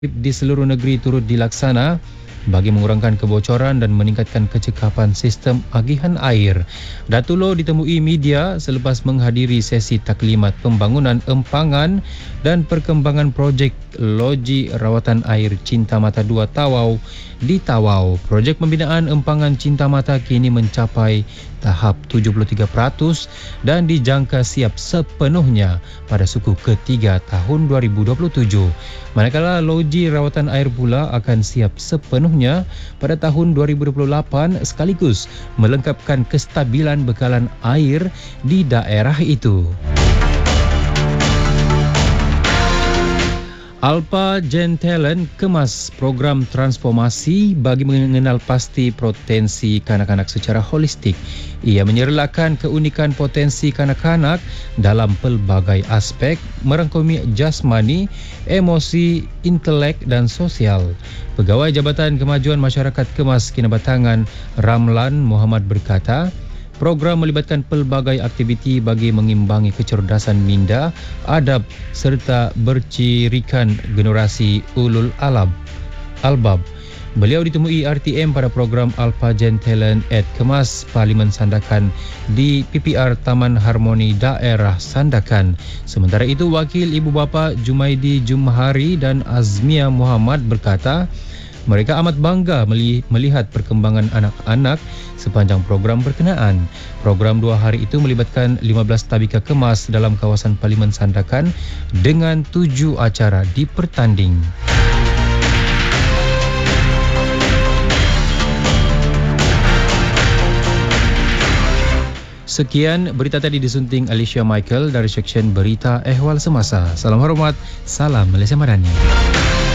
di seluruh negeri turut dilaksana bagi mengurangkan kebocoran dan meningkatkan kecekapan sistem agihan air. Datuk Loh ditemui media selepas menghadiri sesi taklimat pembangunan empangan dan perkembangan projek Loji Rawatan Air Cinta Mata 2 Tawau di Tawau. Projek pembinaan empangan Cinta Mata kini mencapai tahap 73% dan dijangka siap sepenuhnya pada suku ketiga tahun 2027. Manakala Loji Rawatan Air pula akan siap sepenuhnya pada tahun 2028 sekaligus melengkapkan kestabilan bekalan air di daerah itu. Alpa Gen Talent kemas program transformasi bagi mengenal pasti potensi kanak-kanak secara holistik. Ia menyerlakan keunikan potensi kanak-kanak dalam pelbagai aspek merangkumi jasmani, emosi, intelek dan sosial. Pegawai Jabatan Kemajuan Masyarakat Kemas Kinabatangan Ramlan Muhammad berkata, program melibatkan pelbagai aktiviti bagi mengimbangi kecerdasan minda, adab serta bercirikan generasi ulul albab. Beliau ditemui RTM pada program Alpha Gen Talent at Kemas Parlimen Sandakan di PPR Taman Harmoni Daerah Sandakan. Sementara itu, Wakil Ibu Bapa Jumaidi Jumhari dan Azmia Muhammad berkata, mereka amat bangga melihat perkembangan anak-anak sepanjang program berkenaan. Program 2 hari itu melibatkan 15 tabika kemas dalam kawasan Parlimen Sandakan dengan 7 acara dipertanding. Sekian berita tadi disunting Alicia Michael dari Seksyen Berita Ehwal Semasa. Salam hormat, salam Malaysia Madani.